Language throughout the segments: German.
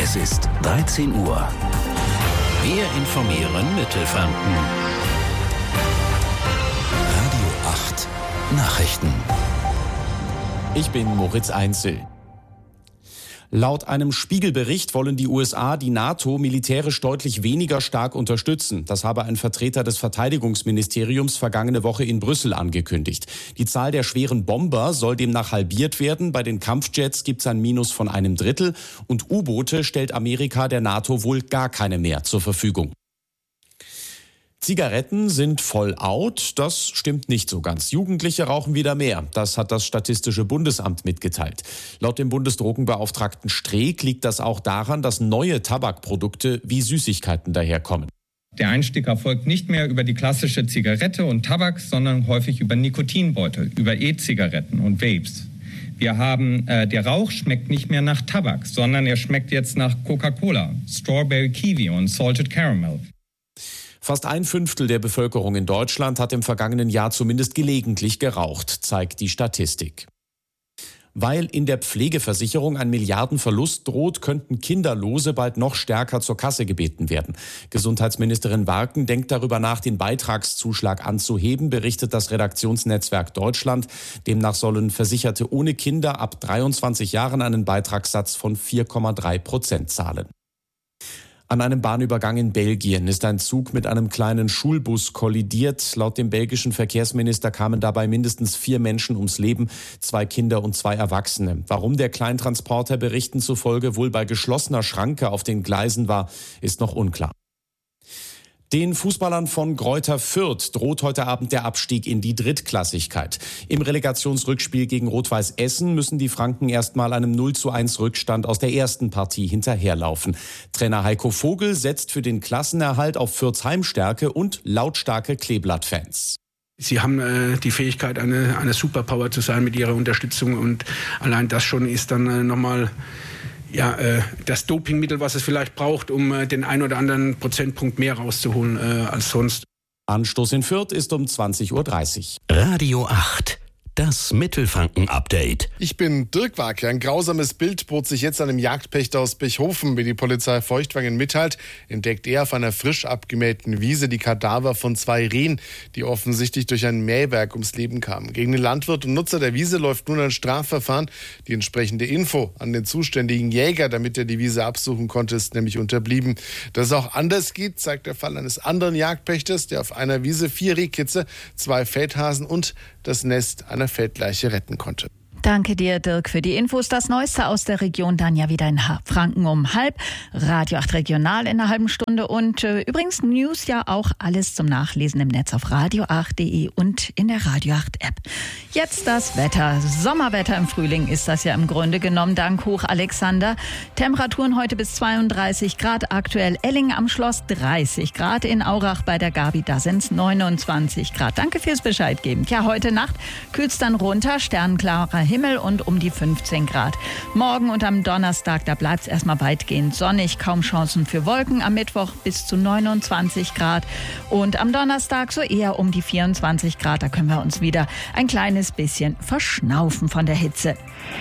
Es ist 13 Uhr. Wir informieren Mittelfranken. Radio 8 Nachrichten. Ich bin Moritz Einzel. Laut einem Spiegelbericht wollen die USA die NATO militärisch deutlich weniger stark unterstützen. Das habe ein Vertreter des Verteidigungsministeriums vergangene Woche in Brüssel angekündigt. Die Zahl der schweren Bomber soll demnach halbiert werden. Bei den Kampfjets gibt es ein Minus von einem Drittel. Und U-Boote stellt Amerika der NATO wohl gar keine mehr zur Verfügung. Zigaretten sind voll out, das stimmt nicht so ganz. Jugendliche rauchen wieder mehr, das hat das Statistische Bundesamt mitgeteilt. Laut dem Bundesdrogenbeauftragten Streeck liegt das auch daran, dass neue Tabakprodukte wie Süßigkeiten daherkommen. Der Einstieg erfolgt nicht mehr über die klassische Zigarette und Tabak, sondern häufig über Nikotinbeutel, über E-Zigaretten und Vapes. Wir haben, der Rauch schmeckt nicht mehr nach Tabak, sondern er schmeckt jetzt nach Coca-Cola, Strawberry Kiwi und Salted Caramel. Fast 1/5 der Bevölkerung in Deutschland hat im vergangenen Jahr zumindest gelegentlich geraucht, zeigt die Statistik. Weil in der Pflegeversicherung ein Milliardenverlust droht, könnten Kinderlose bald noch stärker zur Kasse gebeten werden. Gesundheitsministerin Warken denkt darüber nach, den Beitragszuschlag anzuheben, berichtet das Redaktionsnetzwerk Deutschland. Demnach sollen Versicherte ohne Kinder ab 23 Jahren einen Beitragssatz von 4,3% zahlen. An einem Bahnübergang in Belgien ist ein Zug mit einem kleinen Schulbus kollidiert. Laut dem belgischen Verkehrsminister kamen dabei mindestens 4 Menschen ums Leben, 2 Kinder und 2 Erwachsene. Warum der Kleintransporter Berichten zufolge wohl bei geschlossener Schranke auf den Gleisen war, ist noch unklar. Den Fußballern von Greuther Fürth droht heute Abend der Abstieg in die Drittklassigkeit. Im Relegationsrückspiel gegen Rot-Weiß Essen müssen die Franken erstmal einem 0:1 Rückstand aus der ersten Partie hinterherlaufen. Trainer Heiko Vogel setzt für den Klassenerhalt auf Fürths Heimstärke und lautstarke Kleeblatt-Fans. Sie haben die Fähigkeit, eine Superpower zu sein mit ihrer Unterstützung, und allein das schon ist dann nochmal das Dopingmittel, was es vielleicht braucht, um den ein oder anderen Prozentpunkt mehr rauszuholen als sonst. Anstoß in Fürth ist um 20:30 Uhr. Radio 8, das Mittelfranken-Update. Ich bin Dirk Wagner. Ein grausames Bild bot sich jetzt einem Jagdpächter aus Bechhofen. Wie die Polizei Feuchtwangen mitteilt, entdeckt er auf einer frisch abgemähten Wiese die Kadaver von 2 Rehen, die offensichtlich durch ein Mähwerk ums Leben kamen. Gegen den Landwirt und Nutzer der Wiese läuft nun ein Strafverfahren. Die entsprechende Info an den zuständigen Jäger, damit er die Wiese absuchen konnte, ist nämlich unterblieben. Dass es auch anders geht, zeigt der Fall eines anderen Jagdpächters, der auf einer Wiese 4 Rehkitze, 2 Feldhasen und das Nest einer Feldleiche retten konnte. Danke dir, Dirk, für die Infos. Das Neueste aus der Region dann ja wieder in Franken um 12:30. Radio 8 Regional in einer halben Stunde. Und übrigens News ja auch alles zum Nachlesen im Netz auf radio8.de und in der Radio 8 App. Jetzt das Wetter. Sommerwetter im Frühling ist das ja im Grunde genommen, dank Hoch Alexander. Temperaturen heute bis 32 Grad aktuell. Ellingen am Schloss 30 Grad. In Aurach bei der Gabi, da sind es 29 Grad. Danke fürs Bescheid geben. Ja, heute Nacht kühlt es dann runter. Sternklarer Himmel und um die 15 Grad. Morgen und am Donnerstag, da bleibt es erstmal weitgehend sonnig, kaum Chancen für Wolken. Am Mittwoch bis zu 29 Grad und am Donnerstag so eher um die 24 Grad. Da können wir uns wieder ein kleines bisschen verschnaufen von der Hitze.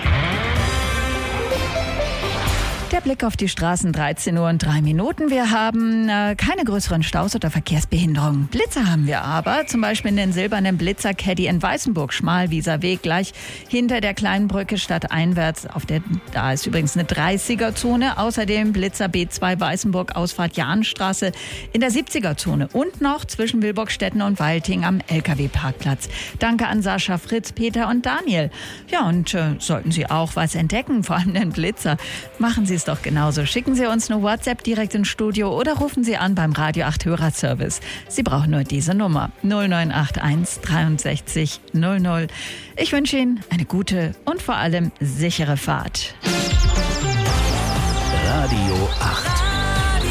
Der Blick auf die Straßen, 13:03 Wir haben keine größeren Staus oder Verkehrsbehinderungen. Blitzer haben wir aber, zum Beispiel den silbernen Blitzer Caddy in Weißenburg, Schmalwieser Weg, gleich hinter der kleinen Brücke stadteinwärts. Da ist übrigens eine 30er-Zone. Außerdem Blitzer B2 Weißenburg, Ausfahrt Jahnstraße in der 70er-Zone. Und noch zwischen Wilbockstetten und Walting am LKW-Parkplatz. Danke an Sascha, Fritz, Peter und Daniel. Ja, und sollten Sie auch was entdecken, vor allem den Blitzer, machen Sie es doch genauso. Schicken Sie uns eine WhatsApp direkt ins Studio oder rufen Sie an beim Radio 8 Hörerservice. Sie brauchen nur diese Nummer 0981 63 00. Ich wünsche Ihnen eine gute und vor allem sichere Fahrt. Radio 8.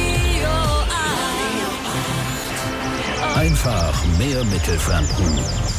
Einfach mehr Mittelfranken.